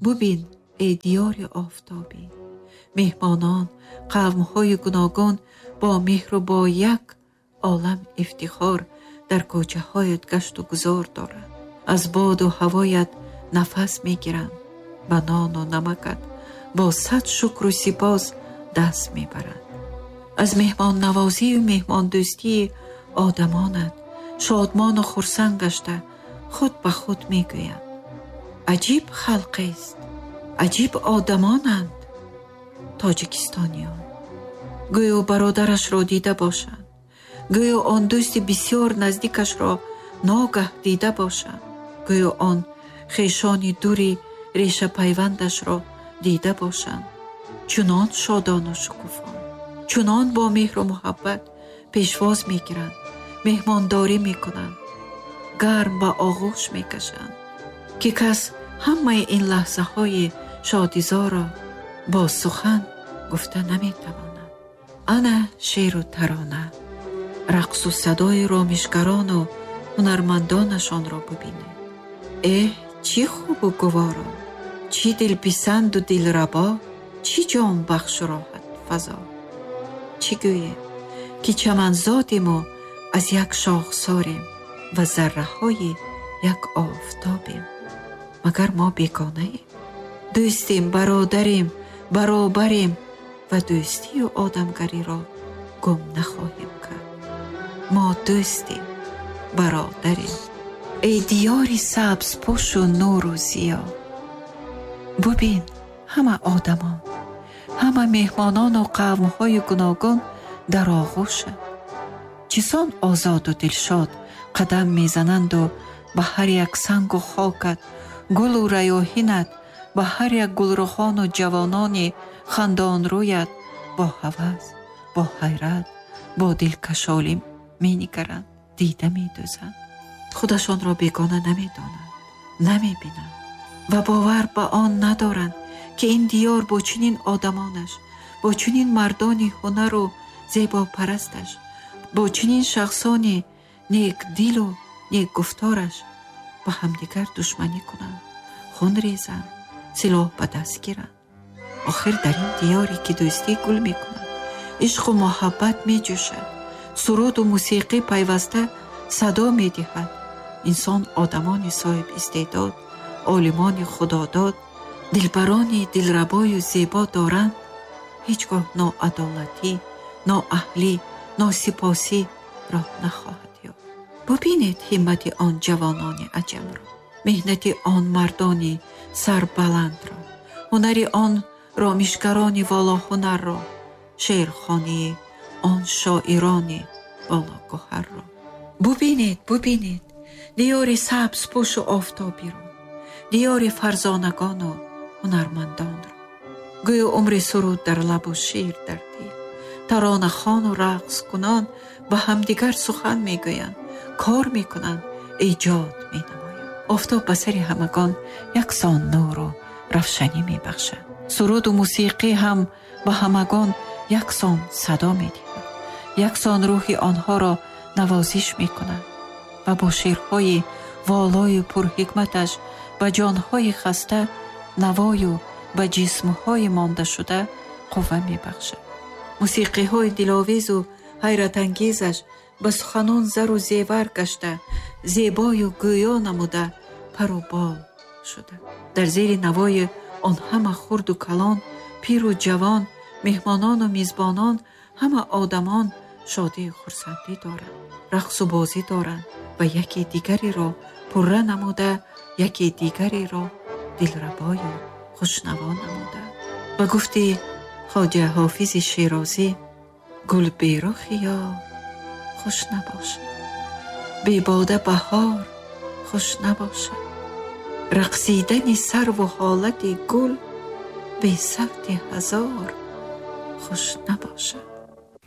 ببین ای دیار آفتابی، مهمانان قوم‌های گوناگون با مهر و با یک عالم افتخار در کوچه‌هایت گشت و گذار دارند. از باد و هوایت نفس میگیرند، به نان و نمکت با 100 شکر و سپاس دست میبرند. از مهمان نوازی و مهمان دوستی آدمانت شادمان و خرسند گشته خود به خود میگویند عجیب خلقی است، عجیب آدمانند. تاجیکستانیان گویا برادرش را دیده باشند، گویا آن دوست بسیار نزدیکش را ناگه دیده باشند، گویا آن خویشان دوری ریشه پیوندش را دیده باشند. چنان شادان و شکوفان، چنان با مهر و محبت پیشواز میگیرند، مهمانداری میکنند، گرم به آغوش میکشند که کس همه این لحظه های شادیزا را با سخن گفته نمیتواند. انا شعر و ترانه، رقص و صدای رامشگران و هنرمندانشان را ببینید. چی خوب و گوارا، چی دل پسند و دل ربا، چی جان بخش و راحت فضا. چی گوییم که چمنزادیم و از یک شاخساریم و ذره های یک آفتابیم. مگر ما بیگانه ایم؟ دوستیم، برادریم، برابریم و دوستی و آدمگری را گم نخواهیم کرد. ما دوستیم، برادریم. ای دیاری سبز پوش و نور و ضیا، ببین همه آدمان، همه مهمانان و قوم‌های گوناگون در آغوشند. چسان آزاد و دلشاد قدم میزنند و به هر یک سنگ و خاکت، گل و ریاحینت، به هر یک گلرخان و جوانان خندان رویت با هوس، با حیرت، با دلکشالی مینگرند، دیده میدوزند. خودشان را بیگانه نمیدانند، نمیبینند و باور به آن ندارند که این دیار با چنین آدمانش، با چنین مردان هنر و زیبا پرستش، با چنین شخصان نیک دل و نیک گفتارش با همدیگر دشمنی کنند، خون ریزند، سلاح به دست گیرند. آخر در این دیاری که دوستی گل میکنند، عشق و محبت میجوشد، سرود و موسیقی پیوسته صدا میدهد، انسان آدمان صاحب استعداد، عالمان خداداد، دلبران دلربای و زیبا دارند، هیچگاه ناعدالتی، نااهلی، ناسپاسی را نخواهد یافت. ببینید همت آن جوانان عجم را، مهنت آن مردان سربلند را، هنر آن رامشگران والا هنر را، شعرخوانی آن شاعران والا گوهر را. ببینید دیار سبز پوش و آفتابی را، دیار فرزانگان و هنرمندان را. گویا عمر سرود در لب و شعر در دل، ترانه خوان و رقص کنان با همدیگر سخن میگویند، کار میکنند، ایجاد مینمایند. آفتاب به سر همگان یکسان نور و روشنی میبخشد. سرود و موسیقی هم با همگان یکسان صدا میدهد، یکسان روح آنها را نوازش میکند و با شعرهای والای و پرحکمتش به جانهای خسته نوای و به جسمهای مانده شده قوه میبخشد. موسیقی های دلاویز و حیرت انگیزش به سخنان زر و زیور گشته، زیبای و گویا نموده پر و بال شده. در زیر نوای آن همه خرد و کلان، پیر و جوان، مهمانان و میزبانان، همه آدمان شادی و خرسندی دارند، رقص و بازی دارند و یکی دیگری را پره نموده، یکی دیگری را دلربای و خوشنوا نموده. و گفتی خواجه حافظ شیرازی، گل بیرخ یا خوش نباشه، بی باده بهار خوش نباشه، رقصیدن سرو و حالت گل بی صفت هزار خوش نباشه.